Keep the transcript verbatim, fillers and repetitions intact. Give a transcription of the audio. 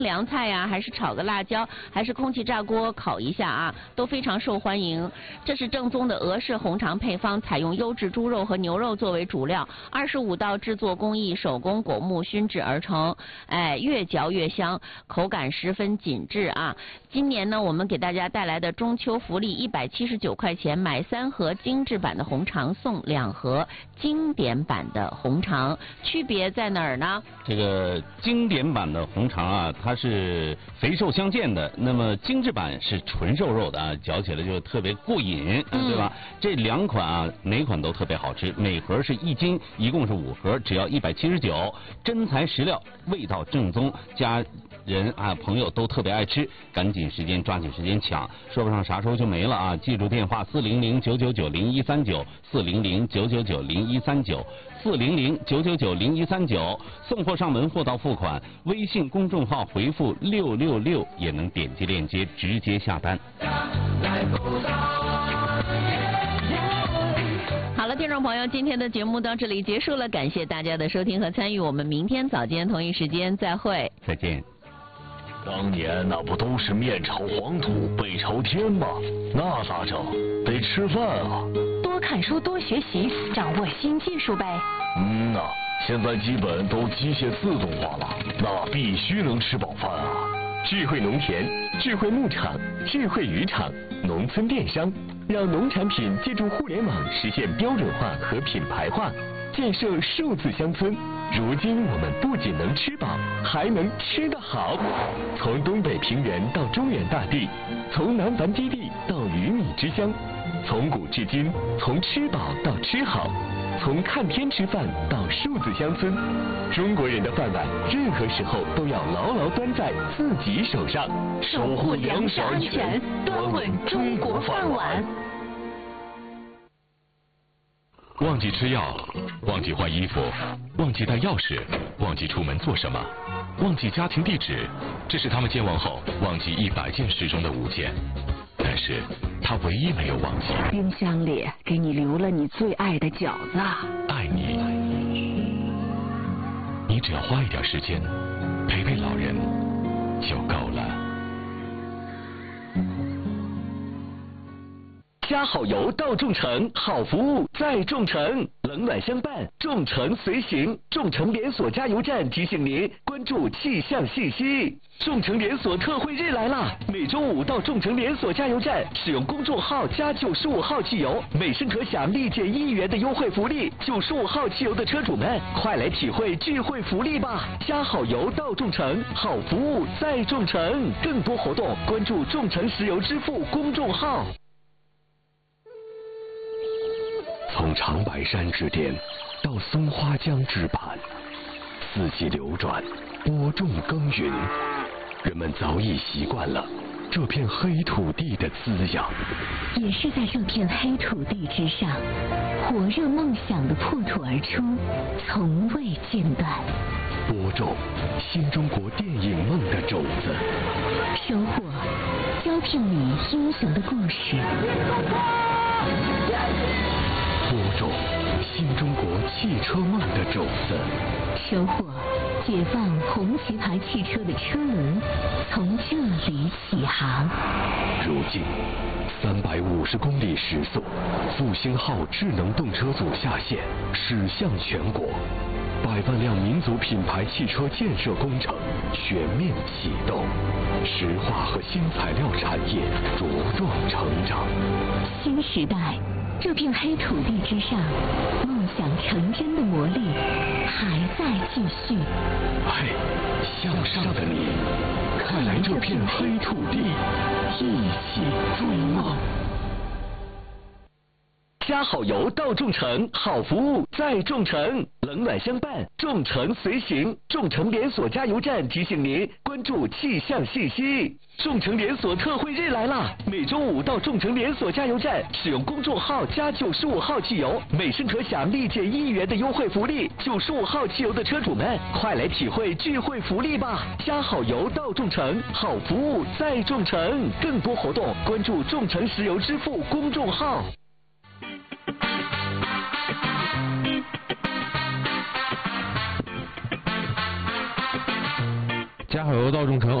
凉菜呀、啊，还是炒个辣椒，还是空气炸锅烤一下啊，都非常受欢迎。这是正宗的俄式红肠配方，采用优质猪肉和牛肉作为主料，二十五道制作工艺，手工果木熏制而成，哎，越嚼越香，口感十分紧致啊。今年呢，我们给大家带来的中秋福利，一百七十九块钱买三盒精致版的红肠送两盒经典版的红肠，区别在哪儿呢？ 这个经典版的红肠啊，它是肥瘦相间的，那么精致版是纯瘦肉的啊，嚼起来就特别过瘾，嗯、对吧？这两款啊，哪款都特别好吃，每盒是一斤，一共是五盒，只要一百七十九，真材实料，味道正宗，家人啊朋友都特别爱吃，赶紧时间抓紧时间抢，说不上啥时候就没了啊！记住电话四零零九九九零一三九，四零零九九九零一三九。四零零九九九零一三九，送货上门，货到付款。微信公众号回复六六六也能点击链接直接下单。 好了，听众朋友，今天的节目到这里结束了，感谢大家的收听和参与，我们明天早间同一时间再会。 再见。 当年那不都是面朝黄土背朝天吗？那咋整？得吃饭啊！ 多看书，多学习，掌握新技术呗。 嗯呐，现在基本都机械自动化了，那必须能吃饱饭啊！ 智慧农田、智慧牧场、智慧渔场、农村电商，让农产品借助互联网实现标准化和品牌化，建设数字乡村。如今我们不仅能吃饱，还能吃得好。从东北平原到中原大地，从南繁基地到鱼米之乡，从古至今，从吃饱到吃好，从看天吃饭到数字乡村，中国人的饭碗，任何时候都要牢牢端在自己手上， 守护粮食安全，端稳中国饭碗。 忘记吃药，忘记换衣服，忘记带钥匙，忘记出门做什么，忘记家庭地址，这是他们健忘后忘记一百件事中的五件。但是他唯一没有忘记， 冰箱里给你留了你最爱的饺子。 爱你，你只要花一点时间陪陪老人就够了。 加好油到众诚，好服务在众诚，冷暖相伴，众诚随行。众诚连锁加油站提醒您关注气象信息。众诚连锁特惠日来啦！每周五到众诚连锁加油站使用公众号加九十五号汽油，每升可享立减一元的优惠福利。九十五号汽油的车主们，快来体会智慧福利吧！加好油到众诚，好服务在众诚。更多活动关注众诚石油支付公众号。 从长白山之巅到松花江之畔，四季流转，播种耕耘，人们早已习惯了这片黑土地的滋养。 也是在这片黑土地之上，火热梦想的破土而出，从未间断。 播种新中国电影梦的种子， 收获招聘你英雄的故事。 播种新中国汽车梦的种子， 收获解放红旗牌汽车的车轮，从这里起航。 如今，三百五十公里时速，复兴号智能动车组下线，驶向全国。百万辆民族品牌汽车建设工程全面启动，石化和新材料产业茁壮成长。 新时代，这片黑土地之上，梦想成真的魔力还在继续。 嘿，向上的你，看来这片黑土地，一起追梦。 加好油到众诚，好服务在众诚，冷暖相伴，众诚随行。众诚连锁加油站提醒您关注气象信息。众诚连锁特惠日来啦！每周五到众诚连锁加油站使用公众号加九十五号汽油，每升可享立减一元的优惠福利。九十五号汽油的车主们，快来体会智慧福利吧！加好油到众诚，好服务在众诚。更多活动关注众诚石油支付公众号。 家好，又到众诚。